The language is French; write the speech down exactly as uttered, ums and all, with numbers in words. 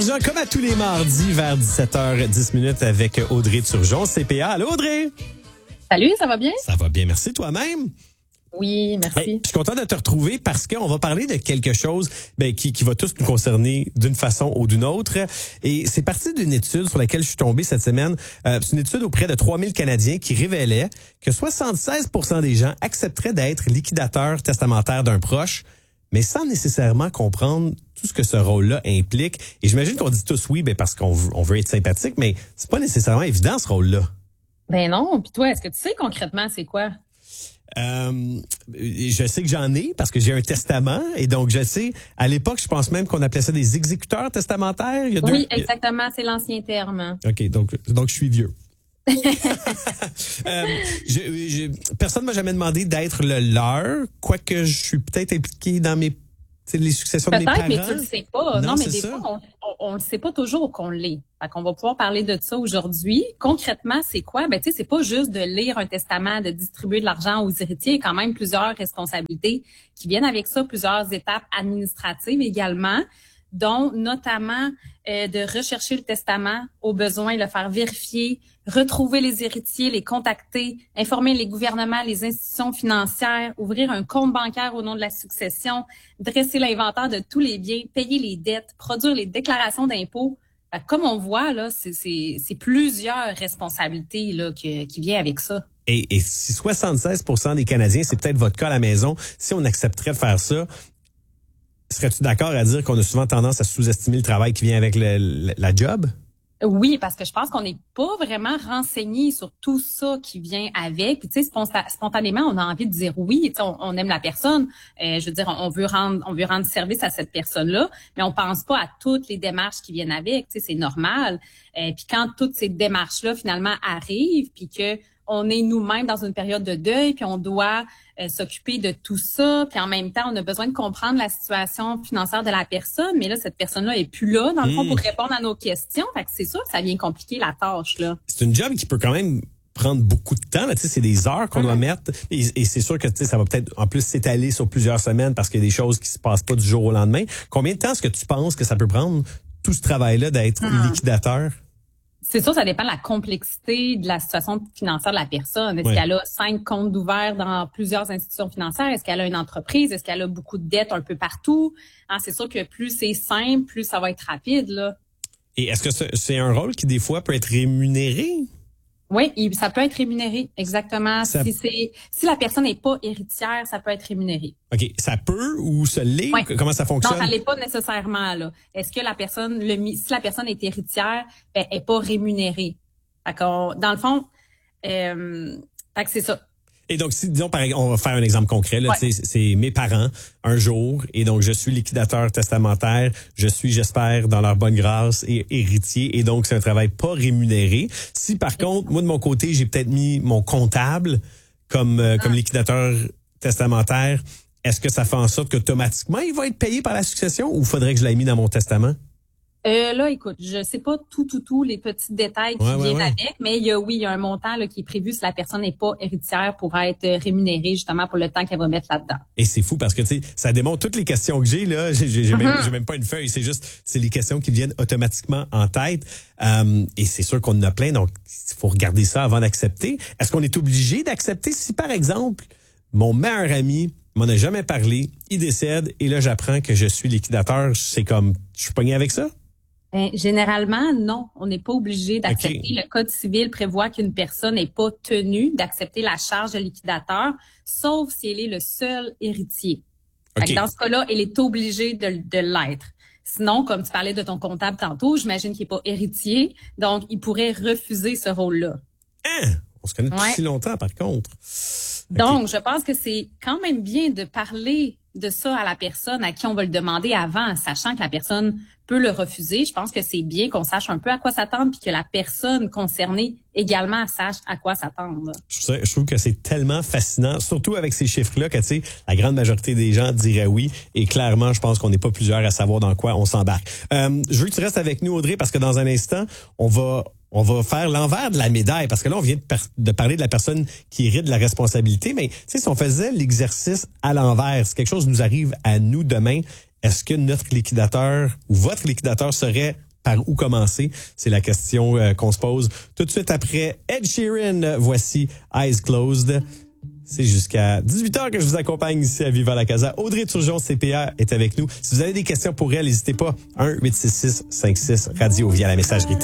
Jean, comme à tous les mardis vers dix-sept heures dix avec Audrey Turgeon, C P A. Allô, Audrey? Salut, ça va bien? Ça va bien, merci. Toi-même? Oui, merci. Hey, je suis content de te retrouver parce qu'on va parler de quelque chose ben, qui, qui va tous nous concerner d'une façon ou d'une autre. Et c'est parti d'une étude sur laquelle je suis tombé cette semaine. Euh, c'est une étude auprès de trois mille Canadiens qui révélait que soixante-seize pour cent des gens accepteraient d'être liquidateurs testamentaires d'un proche, mais sans nécessairement comprendre tout ce que ce rôle-là implique. Et j'imagine qu'on dit tous oui ben parce qu'on veut, on veut être sympathique, mais c'est pas nécessairement évident ce rôle-là. Ben non. Puis toi, est-ce que tu sais concrètement c'est quoi? Euh, je sais que j'en ai parce que j'ai un testament et donc je sais, à l'époque, je pense même qu'on appelait ça des exécuteurs testamentaires. Il y a deux... Oui, exactement, c'est l'ancien terme. OK, donc, donc je suis vieux. euh, je, je, personne m'a jamais demandé d'être le leur, quoique je suis peut-être impliqué dans mes les successions peut-être, de mes parents. mais tu le sais pas. Non, non mais des ça. fois, on, on le sait pas toujours qu'on l'est. Fait qu'on va pouvoir parler de ça aujourd'hui. Concrètement, c'est quoi? Ben, tu sais, c'est pas juste de lire un testament, de distribuer de l'argent aux héritiers. Il y a quand même plusieurs responsabilités qui viennent avec ça, plusieurs étapes administratives également, dont notamment euh, de rechercher le testament, au besoin, le faire vérifier, retrouver les héritiers, les contacter, informer les gouvernements, les institutions financières, ouvrir un compte bancaire au nom de la succession, dresser l'inventaire de tous les biens, payer les dettes, produire les déclarations d'impôts. Fait, comme on voit, là, c'est, c'est, c'est plusieurs responsabilités là, que, qui viennent avec ça. Et, et si soixante-seize pour cent des Canadiens, c'est peut-être votre cas à la maison, si on accepterait de faire ça, serais-tu d'accord à dire qu'on a souvent tendance à sous-estimer le travail qui vient avec le, le, la job? Oui, parce que je pense qu'on n'est pas vraiment renseigné sur tout ça qui vient avec. Puis tu sais, spontanément, on a envie de dire oui. On, on aime la personne. Euh, je veux dire, on veut rendre, on veut rendre service à cette personne-là, mais on pense pas à toutes les démarches qui viennent avec. Tu sais, c'est normal. Euh, puis quand toutes ces démarches-là finalement arrivent, puis que on est nous-mêmes dans une période de deuil, puis on doit euh, s'occuper de tout ça, puis en même temps, on a besoin de comprendre la situation financière de la personne, mais là, cette personne-là est plus là, dans le fond, mmh. pour répondre à nos questions. Fait que c'est sûr que ça vient compliquer la tâche, là. C'est une job qui peut quand même prendre beaucoup de temps, là, tu sais, c'est des heures qu'on mmh. doit mettre, et, et c'est sûr que, tu sais, ça va peut-être en plus s'étaler sur plusieurs semaines parce qu'il y a des choses qui se passent pas du jour au lendemain. Combien de temps est-ce que tu penses que ça peut prendre, tout ce travail-là, d'être mmh. liquidateur? C'est sûr, ça dépend de la complexité de la situation financière de la personne. Est-ce ouais. qu'elle a cinq comptes ouverts dans plusieurs institutions financières? Est-ce qu'elle a une entreprise? Est-ce qu'elle a beaucoup de dettes un peu partout? Hein, c'est sûr que plus c'est simple, plus ça va être rapide, là. Et est-ce que c'est un rôle qui, des fois, peut être rémunéré? Oui, ça peut être rémunéré, exactement. Ça... Si c'est si la personne n'est pas héritière, ça peut être rémunéré. OK. Ça peut ou ça l'est? Ouais. Comment ça fonctionne? Non, ça l'est pas nécessairement, là. Est-ce que la personne, le si la personne est héritière, ben, elle n'est pas rémunérée. Fait qu'on, dans le fond, euh, fait que c'est ça. Et donc, si, disons, par exemple, on va faire un exemple concret, là, ouais. c'est, c'est mes parents, un jour, et donc je suis liquidateur testamentaire, je suis, j'espère, dans leur bonne grâce et héritier, et donc c'est un travail pas rémunéré. Si, par et contre, moi, de mon côté, j'ai peut-être mis mon comptable comme, euh, ah. comme liquidateur testamentaire, est-ce que ça fait en sorte qu'automatiquement, il va être payé par la succession ou faudrait que je l'aie mis dans mon testament? Euh, là, écoute, je sais pas tout, tout, tout les petits détails qui ouais, viennent ouais, ouais. avec, mais il y a, oui, il y a un montant là, qui est prévu si la personne n'est pas héritière pour être rémunérée justement pour le temps qu'elle va mettre là-dedans. Et c'est fou parce que, tu sais, ça démontre toutes les questions que j'ai, là. J'ai, j'ai, j'ai, mm-hmm. même, j'ai même pas une feuille, c'est juste, c'est les questions qui viennent automatiquement en tête. Euh, et c'est sûr qu'on en a plein, donc il faut regarder ça avant d'accepter. Est-ce qu'on est obligé d'accepter si, par exemple, mon meilleur ami m'en a jamais parlé, il décède et là, j'apprends que je suis liquidateur, c'est comme, je suis pogné avec ça? Ben, généralement, non. On n'est pas obligé d'accepter. Okay. Le Code civil prévoit qu'une personne n'est pas tenue d'accepter la charge de liquidateur, sauf si elle est le seul héritier. Okay. Dans ce cas-là, elle est obligée de, de l'être. Sinon, comme tu parlais de ton comptable tantôt, j'imagine qu'il n'est pas héritier, donc il pourrait refuser ce rôle-là. Hein? On se connaît depuis ouais. si longtemps, par contre. Okay. Donc, je pense que c'est quand même bien de parler de ça à la personne à qui on va le demander avant, sachant que la personne peut le refuser. Je pense que c'est bien qu'on sache un peu à quoi s'attendre puis que la personne concernée également sache à quoi s'attendre. Je, je trouve que c'est tellement fascinant, surtout avec ces chiffres-là, que tu sais, la grande majorité des gens diraient oui. Et clairement, je pense qu'on n'est pas plusieurs à savoir dans quoi on s'embarque. Euh, je veux que tu restes avec nous, Audrey, parce que dans un instant, on va... On va faire l'envers de la médaille, parce que là, on vient de, par- de parler de la personne qui hérite de la responsabilité, mais tu sais, si on faisait l'exercice à l'envers, si quelque chose nous arrive à nous demain, est-ce que notre liquidateur ou votre liquidateur serait par où commencer? C'est la question euh, qu'on se pose tout de suite après Ed Sheeran. Voici Eyes Closed. C'est jusqu'à dix-huit heures que je vous accompagne ici à Viva la Casa. Audrey Turgeon, C P A, est avec nous. Si vous avez des questions pour elle, n'hésitez pas. un huit six six cinq six radio via la messagerie.